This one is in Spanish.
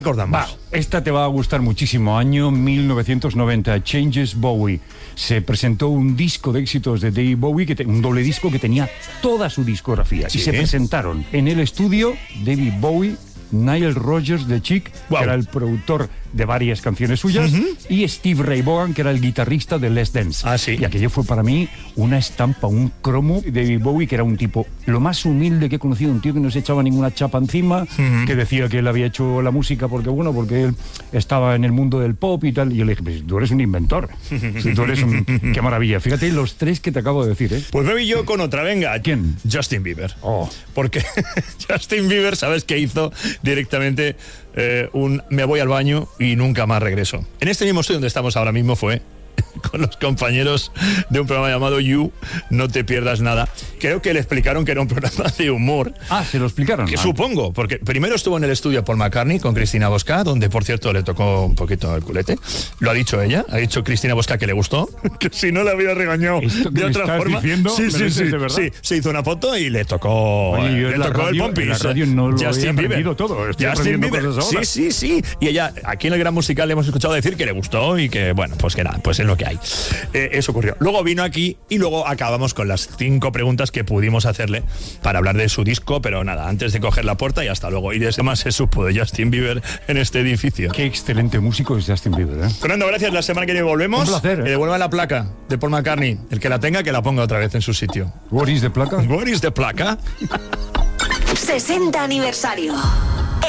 Va, esta te va a gustar muchísimo. Año 1990, Changes Bowie. Se presentó un disco de éxitos de David Bowie, un doble disco que tenía toda su discografía. Sí. Y se presentaron en el estudio David Bowie, Nile Rodgers de Chic, que era el productor de varias canciones suyas, y Steve Ray Vaughan, que era el guitarrista de Let's Dance. Y aquello fue para mí una estampa, un cromo de David Bowie, que era un tipo lo más humilde que he conocido, un tío que no se echaba ninguna chapa encima, que decía que él había hecho la música porque él estaba en el mundo del pop y tal. Y yo le dije, pues tú eres un inventor. Si tú eres qué maravilla. Fíjate los tres que te acabo de decir, ¿eh? Pues me voy yo con otra, venga. ¿Quién? Justin Bieber. Porque Justin Bieber, ¿sabes qué hizo? Directamente me voy al baño y nunca más regreso. En este mismo estudio donde estamos ahora mismo fue con los compañeros de un programa llamado You, No Te Pierdas Nada. Creo que le explicaron que era un programa de humor. ¿Se lo explicaron? Supongo, porque primero estuvo en el estudio Paul McCartney con Cristina Bosca, donde por cierto le tocó un poquito el culete. Lo ha dicho ella, ha dicho Cristina Bosca que le gustó, que si no le había regañado de otra forma. Sí, se hizo una foto y le tocó, el pompis. La radio no lo Justin Bieber. Todo. Justin Bieber. Sí. Y ella, aquí en el Gran Musical le hemos escuchado decir que le gustó y que, bueno, pues que nada, pues es lo que hay. Eso ocurrió. Luego vino aquí y luego acabamos con las 5 preguntas que pudimos hacerle para hablar de su disco, pero nada, antes de coger la puerta y hasta luego. Y desde más se supo de Justin Bieber en este edificio. Qué excelente músico es Justin Bieber, ¿eh? Fernando, gracias. La semana que viene volvemos. Un placer, ¿eh? Que devuelvan la placa de Paul McCartney. El que la tenga, que la ponga otra vez en su sitio. What is the placa? What is the placa? 60 aniversario.